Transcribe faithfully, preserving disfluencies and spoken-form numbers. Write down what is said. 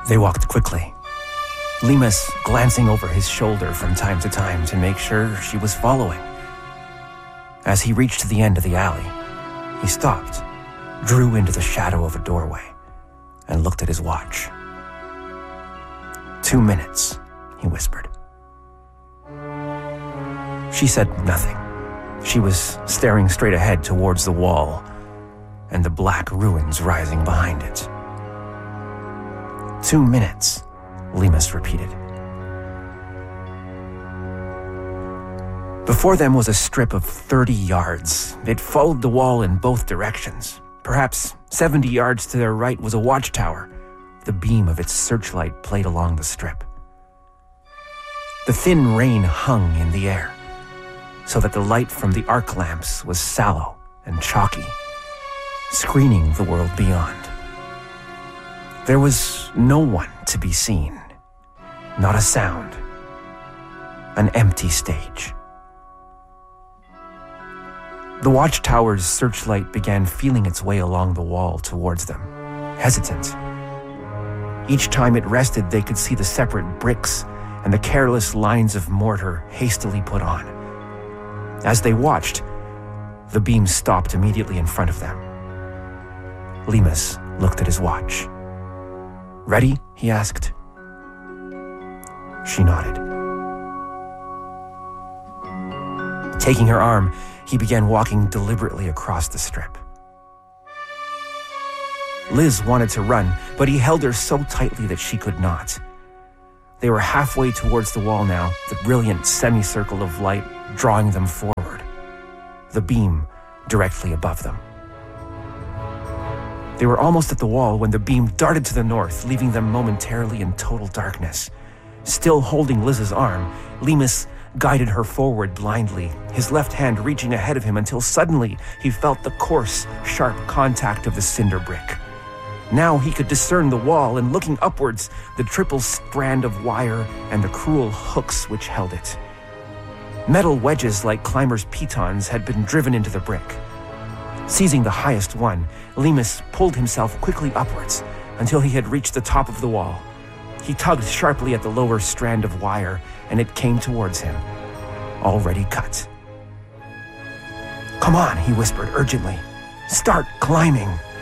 They walked quickly, Lemus glancing over his shoulder from time to time to make sure she was following. As he reached the end of the alley, he stopped, drew into the shadow of a doorway, and looked at his watch. Two minutes, he whispered. She said nothing. She was staring straight ahead towards the wall and the black ruins rising behind it. Two minutes, Lemus repeated. Before them was a strip of thirty yards. It followed the wall in both directions. Perhaps seventy yards to their right was a watchtower. The beam of its searchlight played along the strip. The thin rain hung in the air, so that the light from the arc lamps was sallow and chalky, screening the world beyond. There was no one to be seen, not a sound, an empty stage. The watchtower's searchlight began feeling its way along the wall towards them, hesitant. Each time it rested, they could see the separate bricks and the careless lines of mortar hastily put on. As they watched, the beam stopped immediately in front of them. Lemus looked at his watch. "Ready?" he asked. She nodded. Taking her arm, he began walking deliberately across the strip. Liz wanted to run, but he held her so tightly that she could not. They were halfway towards the wall now, the brilliant semicircle of light drawing them forward, the beam directly above them. They were almost at the wall when the beam darted to the north, leaving them momentarily in total darkness. Still holding Liz's arm, Lemus guided her forward blindly, his left hand reaching ahead of him until suddenly he felt the coarse, sharp contact of the cinder brick. Now he could discern the wall, and looking upwards, the triple strand of wire and the cruel hooks which held it. Metal wedges like climbers' pitons had been driven into the brick. Seizing the highest one, Lemus pulled himself quickly upwards until he had reached the top of the wall. He tugged sharply at the lower strand of wire, and it came towards him, already cut. "Come on," he whispered urgently. "Start climbing."